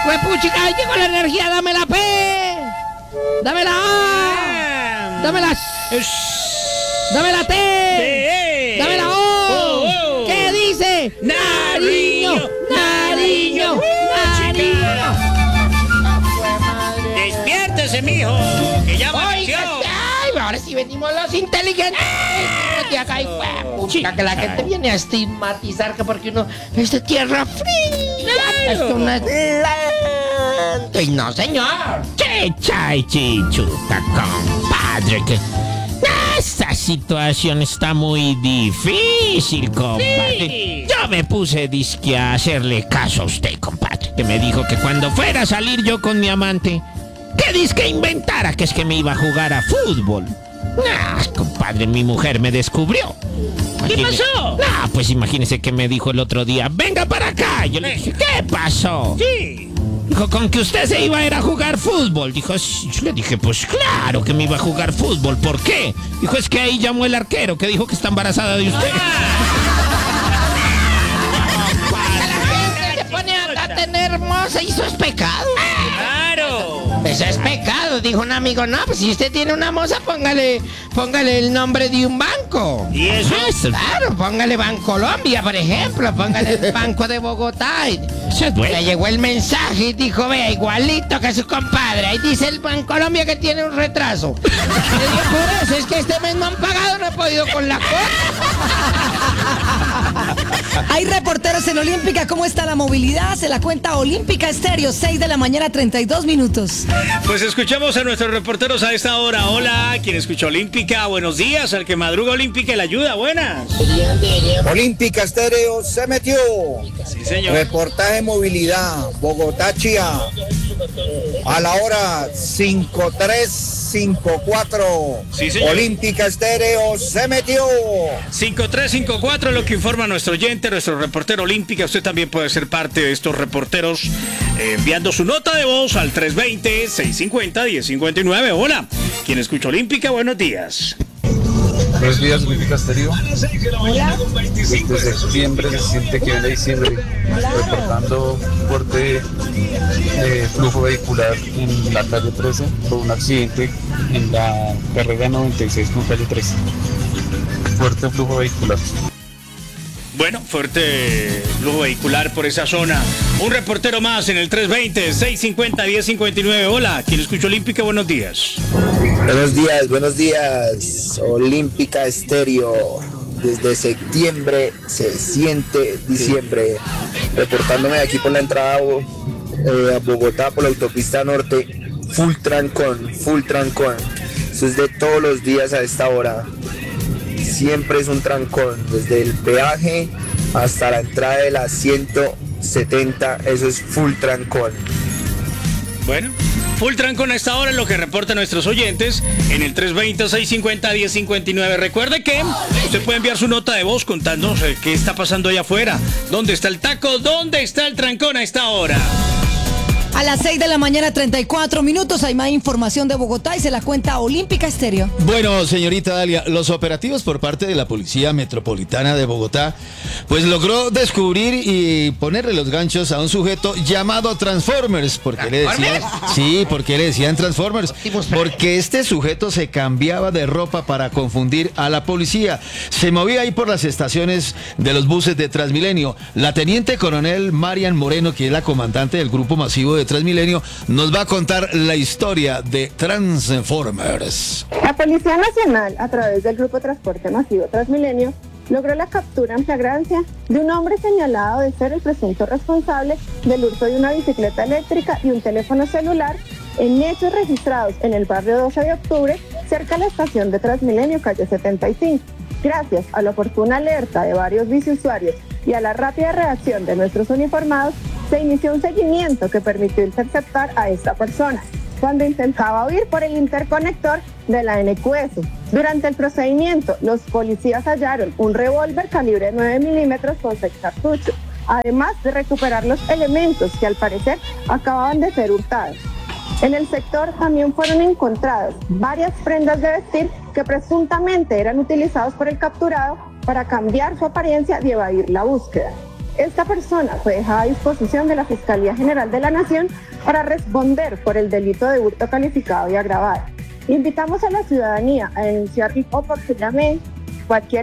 ¡Huepuchica! ¡Ahí llegó la energía! ¡Dame la P! ¡Dame la A! ¡Dame la S! ¡Dame la T! ¡Dame la O! ¿Qué dice? ¡Nariño! ¡Nariño! ¡Nariño! ¡Despiértese, mijo! ¡Que ya amaneció! ¡Ay! Ahora sí venimos los inteligentes. De acá, pucha, que la gente viene a estigmatizar que porque uno es de tierra fría. Esto no es lento. Y no, señor. Chichuta, compadre, que esta situación está muy difícil, compadre. Sí. Yo me puse disque a hacerle caso a usted, compadre, que me dijo que cuando fuera a salir yo con mi amante, que disque inventara que es que me iba a jugar a fútbol. Compadre, mi mujer me descubrió. ¿Qué pasó? Pues imagínese que me dijo el otro día, venga para acá. Yo le dije, ¿qué pasó? Sí. Dijo, con que usted se iba a ir a jugar fútbol. Dijo, yo le dije, pues claro que me iba a jugar fútbol. ¿Por qué? Dijo, es que ahí llamó el arquero que dijo que está embarazada de usted. La gente se pone a tener hermosa y eso es pecado. ¡Claro! Eso es pecado, dijo un amigo. No, pues si usted tiene una moza, póngale el nombre de un banco. ¿Y eso? Claro, póngale Bancolombia, por ejemplo. Póngale el Banco de Bogotá. Eso es bueno. Le llegó el mensaje y dijo, vea, igualito que su compadre. Ahí dice el Bancolombia que tiene un retraso. Le digo, por eso es que este mes no han pagado, no he podido con la cosa. Hay reporteros en Olímpica. ¿Cómo está la movilidad? Se la cuenta Olímpica Estéreo, 6 de la mañana, 32 minutos. Pues escuchamos a nuestros reporteros a esta hora. Hola, ¿quién escucha Olímpica? Buenos días, al que madruga Olímpica y la ayuda. Buenas. Olímpica Estéreo se metió. Sí, señor. Reportaje movilidad, Bogotá, Chía. A la hora 5354. Sí, señor. Olímpica Estéreo se metió. 5354, lo que informa nuestro oyente, nuestro reportero Olímpica. Usted también puede ser parte de estos reporteros enviando su nota de voz al 320-650-1059. Hola, ¿quién escucha Olímpica? Buenos días. Buenos días, Olímpica Estéreo. Desde septiembre se siente que viene diciembre, reportando fuerte flujo vehicular en la calle 13 por un accidente en la carrera 96 con calle 13. Fuerte flujo vehicular. Bueno, fuerte flujo vehicular por esa zona. Un reportero más en el 320-650-1059. Hola, ¿quién escucha Olímpica? Buenos días. Buenos días, Olímpica Estéreo. Desde septiembre se siente diciembre. Reportándome aquí por la entrada a Bogotá por la autopista norte. Full trancón. Eso es de todos los días a esta hora. Siempre es un trancón, desde el peaje hasta la entrada de la 170, eso es full trancón. Bueno, full trancón a esta hora es lo que reportan nuestros oyentes en el 320-650-1059. Recuerde que usted puede enviar su nota de voz contándonos qué está pasando allá afuera. ¿Dónde está el taco? ¿Dónde está el trancón a esta hora? A las 6 de la mañana, 34 minutos, hay más información de Bogotá y se la cuenta Olímpica Estéreo. Bueno, señorita Dalia, los operativos por parte de la Policía Metropolitana de Bogotá, pues logró descubrir y ponerle los ganchos a un sujeto llamado Transformers. ¿Por qué le decían? Sí, ¿por qué le decían Transformers? Porque este sujeto se cambiaba de ropa para confundir a la policía. Se movía ahí por las estaciones de los buses de Transmilenio. La teniente coronel Marian Moreno, que es la comandante del grupo masivo de Transmilenio, nos va a contar la historia de Transformers. La Policía Nacional, a través del Grupo Transporte Masivo Transmilenio, logró la captura en flagrancia de un hombre señalado de ser el presunto responsable del hurto de una bicicleta eléctrica y un teléfono celular en hechos registrados en el barrio 12 de octubre, cerca de la estación de Transmilenio, calle 75. Gracias a la oportuna alerta de varios biciusuarios y a la rápida reacción de nuestros uniformados, se inició un seguimiento que permitió interceptar a esta persona cuando intentaba huir por el interconector de la NQS. Durante el procedimiento, los policías hallaron un revólver calibre 9 milímetros con 6 cartuchos, además de recuperar los elementos que al parecer acababan de ser hurtados. En el sector también fueron encontradas varias prendas de vestir que presuntamente eran utilizados por el capturado para cambiar su apariencia y evadir la búsqueda. Esta persona fue dejada a disposición de la Fiscalía General de la Nación para responder por el delito de hurto calificado y agravado. Invitamos a la ciudadanía a denunciar oportunamente cualquier